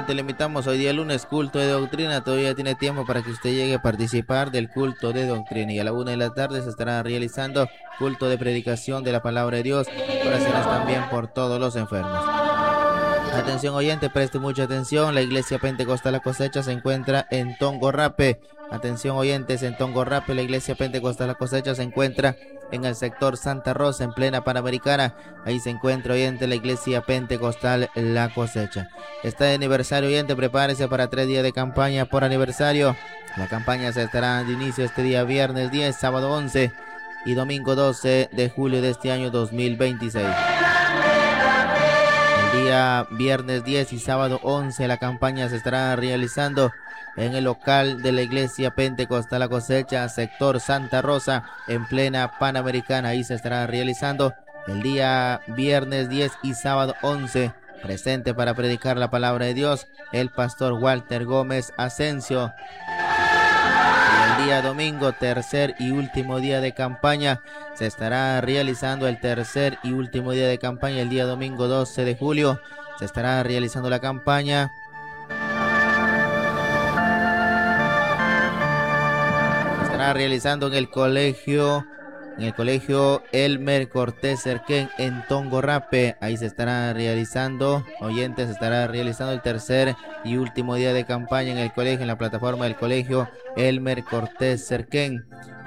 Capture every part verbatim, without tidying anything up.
oyente, le invitamos hoy día lunes, culto de doctrina. Todavía tiene tiempo para que usted llegue a participar del culto de doctrina. Y a la una de la tarde se estará realizando culto de predicación de la palabra de Dios. Oraciones también por todos los enfermos. Atención oyente, preste mucha atención. La iglesia Pentecostal La Cosecha se encuentra en Tongorrape. Atención oyentes, en Tongorrape, la iglesia Pentecostal La Cosecha se encuentra en el sector Santa Rosa, en plena Panamericana. Ahí se encuentra oyente la iglesia Pentecostal La Cosecha. Está de aniversario oyente, prepárese para tres días de campaña por aniversario. La campaña se estará de inicio este día viernes diez, sábado once y domingo doce de julio de este año dos mil veintiséis. Día viernes diez y sábado once la campaña se estará realizando en el local de la iglesia Pentecostal La Cosecha, sector Santa Rosa, en plena Panamericana. Ahí se estará realizando el día viernes diez y sábado once. Presente para predicar la palabra de Dios el pastor Walter Gómez Asensio. El día domingo, tercer y último día de campaña, se estará realizando el tercer y último día de campaña. El día domingo doce de julio se estará realizando la campaña. Se estará realizando en el colegio, en el colegio Elmer Cortés Cerquén en Tongorrape. Ahí se estará realizando, oyentes, se estará realizando el tercer y último día de campaña en el colegio, en la plataforma del colegio Elmer Cortés Cerquén.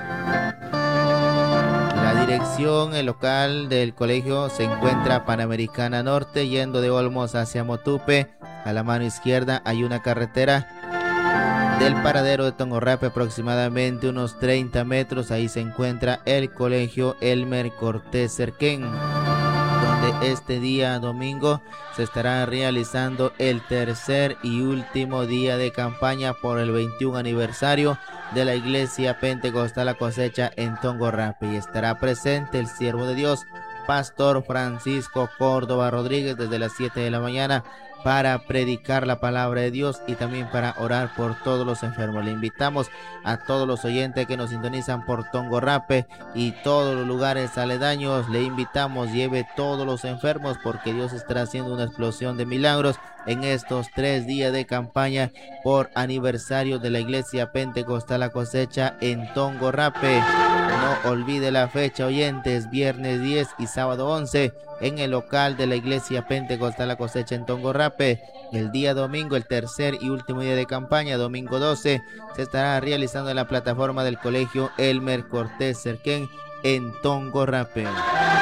La dirección, el local del colegio se encuentra Panamericana Norte, yendo de Olmos hacia Motupe. A la mano izquierda hay una carretera del paradero de Tongorrape, aproximadamente unos treinta metros. Ahí se encuentra el colegio Elmer Cortés Cerquén, donde este día domingo se estará realizando el tercer y último día de campaña por el veintiún aniversario de la iglesia Pentecostal La Cosecha en Tongorrape. Y estará presente el siervo de Dios, pastor Francisco Córdoba Rodríguez, desde las siete de la mañana para predicar la palabra de Dios y también para orar por todos los enfermos. Le invitamos a todos los oyentes que nos sintonizan por Tongorrape y todos los lugares aledaños. Le invitamos, lleve todos los enfermos, porque Dios estará haciendo una explosión de milagros en estos tres días de campaña por aniversario de la iglesia Pentecostal La Cosecha en Tongorrape. No olvide la fecha, oyentes, viernes diez y sábado once en el local de la iglesia Pentecostal La Cosecha en Tongorrape. El día domingo, el tercer y último día de campaña, domingo doce, se estará realizando en la plataforma del colegio Elmer Cortés Cerquén en Tongorrape.